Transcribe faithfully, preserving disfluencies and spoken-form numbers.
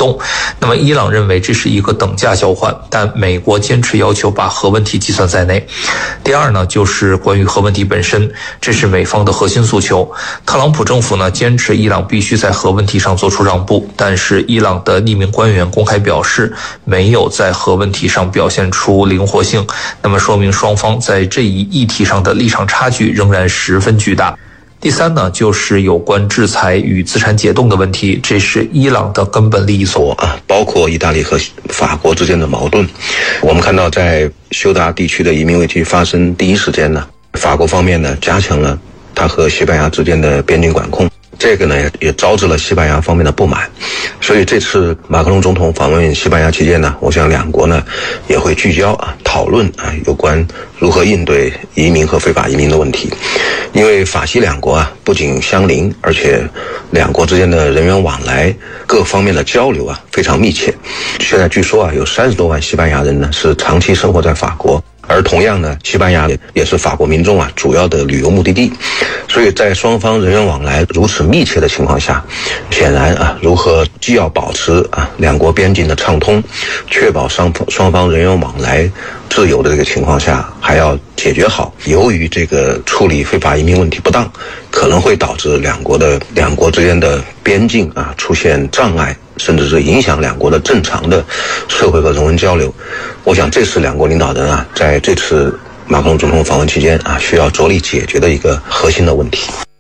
动。那么伊朗认为这是一个等价交换，但美国坚持要求把核问题计算在内。第二呢，就是关于核问题本身，这是美方的核心诉求。特朗普政府呢坚持伊朗必须在核问题上做出让步，但是伊朗的匿名官员公开表示没有在核问题上表现出灵活性，那么说明双方在这一议题上的立场差距仍然十分巨大。第三呢，就是有关制裁与资产解冻的问题，这是伊朗的根本利益所啊，包括意大利和法国之间的矛盾。我们看到在休达地区的移民危机发生第一时间呢，法国方面呢加强了它和西班牙之间的边境管控，这个呢也招致了西班牙方面的不满。所以这次马克龙总统访问西班牙期间呢，我想两国呢也会聚焦啊讨论啊有关如何应对移民和非法移民的问题。因为法西两国啊不仅相邻，而且两国之间的人员往来各方面的交流啊非常密切。现在据说啊有三十多万西班牙人呢是长期生活在法国，而同样呢，西班牙也是法国民众啊主要的旅游目的地。所以在双方人员往来如此密切的情况下，显然啊，如何既要保持啊两国边境的畅通，确保双方双方人员往来自由的这个情况下，还要解决好由于这个处理非法移民问题不当，可能会导致两国的两国之间的边境啊出现障碍，甚至是影响两国的正常的社会和人文交流。我想这是两国领导人啊在这次马克龙总统访问期间啊需要着力解决的一个核心的问题。